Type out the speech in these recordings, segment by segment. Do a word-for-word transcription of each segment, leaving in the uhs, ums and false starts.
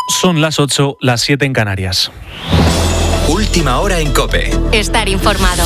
Son las ocho, las siete en Canarias. Última hora en COPE. Estar informado.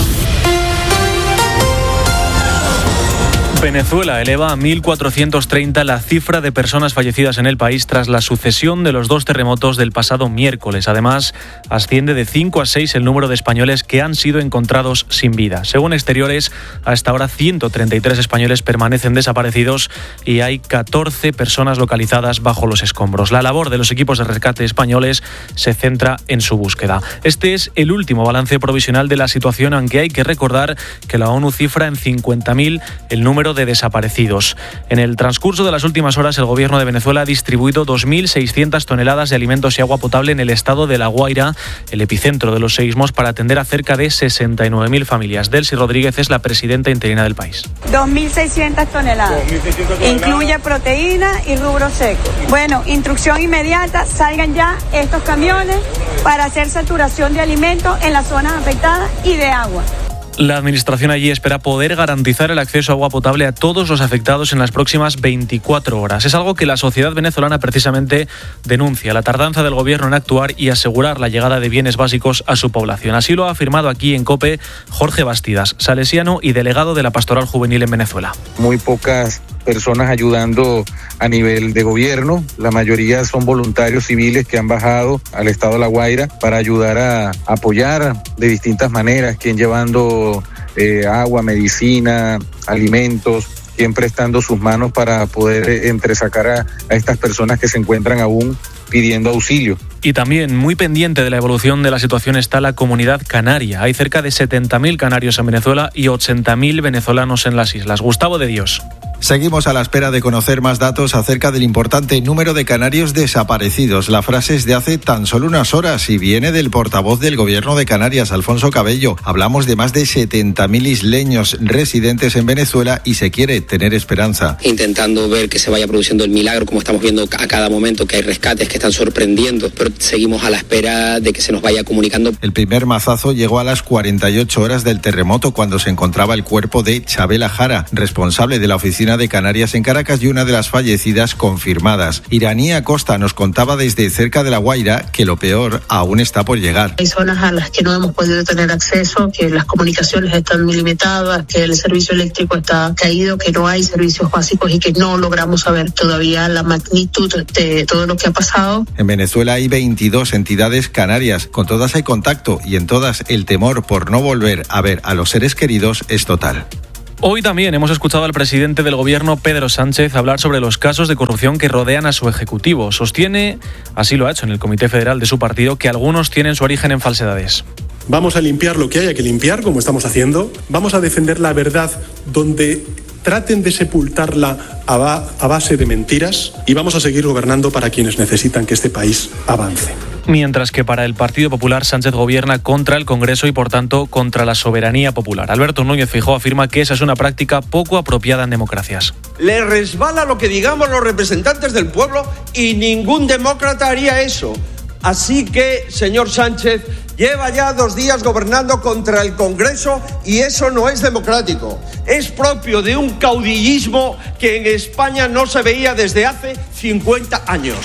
Venezuela eleva a mil cuatrocientos treinta la cifra de personas fallecidas en el país tras la sucesión de los dos terremotos del pasado miércoles. Además, asciende de cinco a seis el número de españoles que han sido encontrados sin vida. Según Exteriores, hasta ahora ciento treinta y tres españoles permanecen desaparecidos y hay catorce personas localizadas bajo los escombros. La labor de los equipos de rescate españoles se centra en su búsqueda. Este es el último balance provisional de la situación, aunque hay que recordar que la ONU cifra en cincuenta mil el número de desaparecidos. En el transcurso de las últimas horas, el gobierno de Venezuela ha distribuido dos mil seiscientas toneladas de alimentos y agua potable en el estado de La Guaira, el epicentro de los seísmos, para atender a cerca de sesenta y nueve mil familias. Delcy Rodríguez es la presidenta interina del país. dos mil seiscientas toneladas. dos mil seiscientas toneladas. Incluye proteína y rubro seco. Bueno, instrucción inmediata, salgan ya estos camiones para hacer saturación de alimentos en las zonas afectadas y de agua. La administración allí espera poder garantizar el acceso a agua potable a todos los afectados en las próximas veinticuatro horas. Es algo que la sociedad venezolana precisamente denuncia, la tardanza del gobierno en actuar y asegurar la llegada de bienes básicos a su población. Así lo ha afirmado aquí en COPE Jorge Bastidas, salesiano y delegado de la Pastoral Juvenil en Venezuela. Muy pocas personas ayudando a nivel de gobierno, la mayoría son voluntarios civiles que han bajado al estado de La Guaira para ayudar a apoyar de distintas maneras, quien llevando eh, agua, medicina, alimentos, quien prestando sus manos para poder eh, entresacar a, a estas personas que se encuentran aún pidiendo auxilio. Y también muy pendiente de la evolución de la situación está la comunidad canaria. Hay cerca de setenta mil canarios en Venezuela y ochenta mil venezolanos en las islas. Gustavo de Dios. Seguimos a la espera de conocer más datos acerca del importante número de canarios desaparecidos. La frase es de hace tan solo unas horas y viene del portavoz del Gobierno de Canarias, Alfonso Cabello. Hablamos de más de setenta mil isleños residentes en Venezuela y se quiere tener esperanza. Intentando ver que se vaya produciendo el milagro, como estamos viendo a cada momento, que hay rescates que están sorprendiendo, pero seguimos a la espera de que se nos vaya comunicando. El primer mazazo llegó a las cuarenta y ocho horas del terremoto, cuando se encontraba el cuerpo de Chabela Jara, responsable de la oficina de Canarias en Caracas y una de las fallecidas confirmadas. Iraní Acosta nos contaba desde cerca de La Guaira que lo peor aún está por llegar. Hay zonas a las que no hemos podido tener acceso, que las comunicaciones están muy limitadas, que el servicio eléctrico está caído, que no hay servicios básicos y que no logramos saber todavía la magnitud de todo lo que ha pasado. En Venezuela hay veintidós entidades canarias, con todas hay contacto y en todas el temor por no volver a ver a los seres queridos es total. Hoy también hemos escuchado al presidente del gobierno, Pedro Sánchez, hablar sobre los casos de corrupción que rodean a su ejecutivo. Sostiene, así lo ha hecho en el Comité Federal de su partido, que algunos tienen su origen en falsedades. Vamos a limpiar lo que haya que limpiar, como estamos haciendo. Vamos a defender la verdad donde traten de sepultarla a, ba- a base de mentiras y vamos a seguir gobernando para quienes necesitan que este país avance. Mientras que para el Partido Popular, Sánchez gobierna contra el Congreso y, por tanto, contra la soberanía popular. Alberto Núñez Feijóo afirma que esa es una práctica poco apropiada en democracias. Le resbala lo que digamos los representantes del pueblo y ningún demócrata haría eso. Así que, señor Sánchez, lleva ya dos días gobernando contra el Congreso y eso no es democrático. Es propio de un caudillismo que en España no se veía desde hace cincuenta años.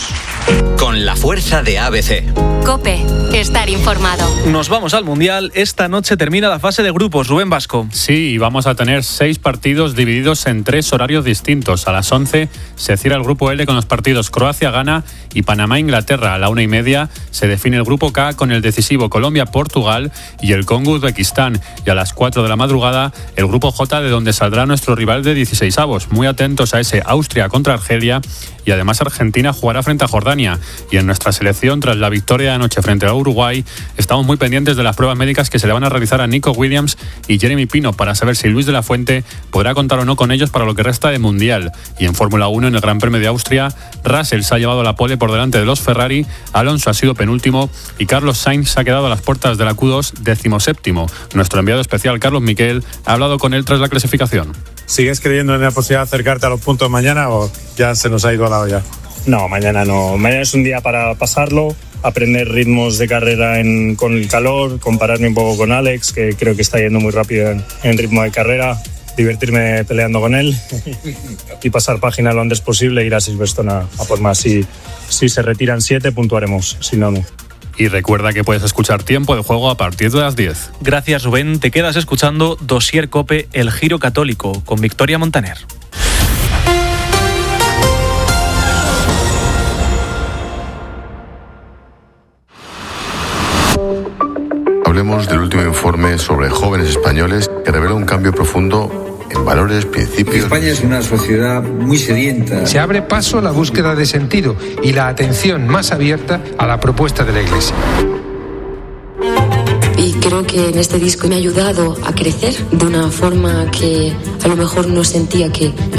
Con la fuerza de A B C. COPE. Estar informado. Nos vamos al Mundial. Esta noche termina la fase de grupos. Rubén Vasco. Sí, vamos a tener seis partidos divididos en tres horarios distintos. A las once se cierra el grupo L con los partidos Croacia-Ghana y Panamá-Inglaterra. A la una y media se define el grupo K con el decisivo Colombia-Portugal y el Congo-Uzbekistán. Y a las cuatro de la madrugada el grupo J, de donde saldrá nuestro rival de dieciseisavos. Muy atentos a ese Austria contra Argelia, y además Argentina jugará frente a Jordania. Y en nuestra selección, tras la victoria de anoche frente a Uruguay, estamos muy pendientes de las pruebas médicas que se le van a realizar a Nico Williams y Jeremy Pino para saber si Luis de la Fuente podrá contar o no con ellos para lo que resta de Mundial. Y en Fórmula uno, en el Gran Premio de Austria, Russell se ha llevado la pole por delante de los Ferrari, Alonso ha sido penúltimo y Carlos Sainz se ha quedado a las puertas de la Q dos decimoséptimo. Nuestro enviado especial, Carlos Miquel, ha hablado con él tras la clasificación. ¿Sigues creyendo en la posibilidad de acercarte a los puntos mañana o ya se nos ha ido a la olla? No, mañana no. Mañana es un día para pasarlo, aprender ritmos de carrera en, con el calor, compararme un poco con Alex, que creo que está yendo muy rápido en, en ritmo de carrera, divertirme peleando con él y pasar página lo antes posible, ir a Silverstone a, a por más. Y Si se retiran siete, puntuaremos, si no, no. Y recuerda que puedes escuchar Tiempo de Juego a partir de las diez. Gracias, Rubén. Te quedas escuchando Dossier COPE, El Giro Católico, con Victoria Montaner. Hablemos del último informe sobre jóvenes españoles que revela un cambio profundo en valores, principios. España es una sociedad muy sedienta. Se abre paso a la búsqueda de sentido y la atención más abierta a la propuesta de la Iglesia. Y creo que en este disco me ha ayudado a crecer de una forma que a lo mejor no sentía que